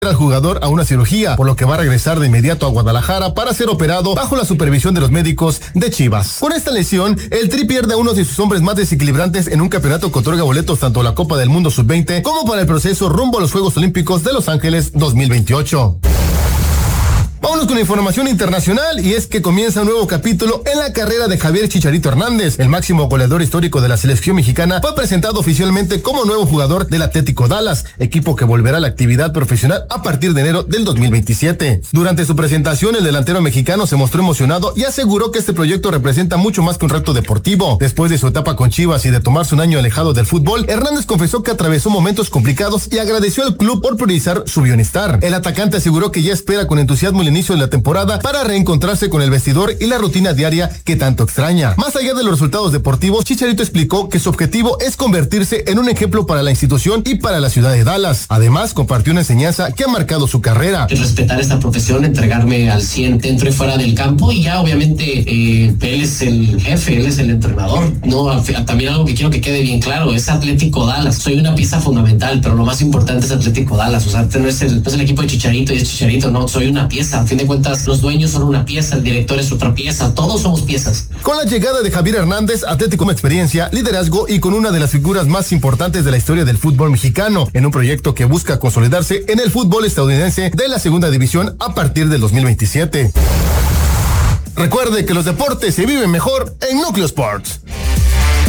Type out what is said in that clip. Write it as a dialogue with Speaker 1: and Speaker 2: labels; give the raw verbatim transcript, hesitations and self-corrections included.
Speaker 1: al jugador a una cirugía, por lo que va a regresar de inmediato a Guadalajara para ser operado bajo la supervisión de los médicos de Chivas. Con esta lesión, el Tri pierde a uno de sus hombres más desequilibrantes en un campeonato que otorga boletos tanto a la Copa del Mundo sub veinte como para el proceso rumbo a los Juegos Olímpicos de Los Ángeles dos mil veintiocho. Vámonos con información internacional, y es que comienza un nuevo capítulo en la carrera de Javier Chicharito Hernández. El máximo goleador histórico de la selección mexicana fue presentado oficialmente como nuevo jugador del Atlético Dallas, equipo que volverá a la actividad profesional a partir de enero del dos mil veintisiete. Durante su presentación, el delantero mexicano se mostró emocionado y aseguró que este proyecto representa mucho más que un reto deportivo. Después de su etapa con Chivas y de tomarse un año alejado del fútbol, Hernández confesó que atravesó momentos complicados y agradeció al club por priorizar su bienestar. El atacante aseguró que ya espera con entusiasmo el inicio de la temporada para reencontrarse con el vestidor y la rutina diaria que tanto extraña. Más allá de los resultados deportivos, Chicharito explicó que su objetivo es convertirse en un ejemplo para la institución y para la ciudad de Dallas. Además, compartió una enseñanza que ha marcado su carrera.
Speaker 2: Respetar esta profesión, entregarme al cien dentro y fuera del campo, y ya obviamente eh, él es el jefe, él es el entrenador. No, también algo que quiero que quede bien claro, es Atlético Dallas. Soy una pieza fundamental, pero lo más importante es Atlético Dallas. O sea, no es el, no es el equipo de Chicharito y es Chicharito, no, soy una pieza. A fin de cuentas, los dueños son una pieza, el director es otra pieza, todos somos piezas.
Speaker 1: Con la llegada de Javier Hernández, Atlético con experiencia, liderazgo y con una de las figuras más importantes de la historia del fútbol mexicano, en un proyecto que busca consolidarse en el fútbol estadounidense de la segunda división a partir del dos mil veintisiete. Recuerde que los deportes se viven mejor en Núcleo Sports.